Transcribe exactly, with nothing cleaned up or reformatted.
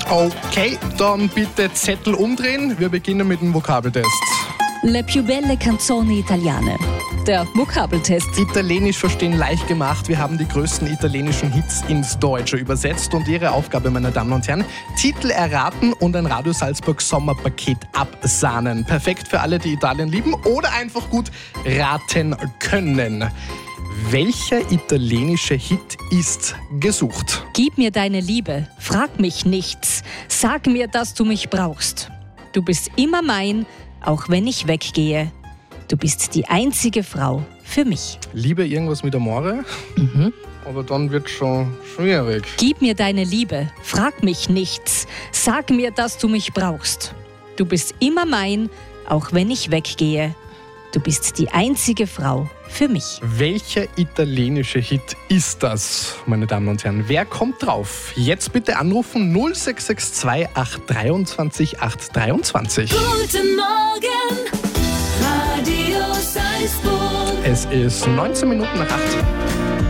Okay, dann bitte Zettel umdrehen. Wir beginnen mit dem Vokabeltest. Le più belle canzoni italiane. Der Vokabeltest. Italienisch verstehen leicht gemacht. Wir haben die größten italienischen Hits ins Deutsche übersetzt. Und Ihre Aufgabe, meine Damen und Herren, Titel erraten und ein Radio Salzburg Sommerpaket absahnen. Perfekt für alle, die Italien lieben oder einfach gut raten können. Welcher italienische Hit ist gesucht? Gib mir deine Liebe, frag mich nichts. Sag mir, dass du mich brauchst. Du bist immer mein, auch wenn ich weggehe. Du bist die einzige Frau für mich. Liebe irgendwas mit Amore? Mhm. Aber dann wird schon schwierig. Gib mir deine Liebe, frag mich nichts. Sag mir, dass du mich brauchst. Du bist immer mein, auch wenn ich weggehe. Du bist die einzige Frau für mich. Welcher italienische Hit ist das, meine Damen und Herren? Wer kommt drauf? Jetzt bitte anrufen null sechs sechs zwei acht zwei drei acht drei. Guten Morgen, Radio Salzburg. Es ist neunzehn Minuten nach acht.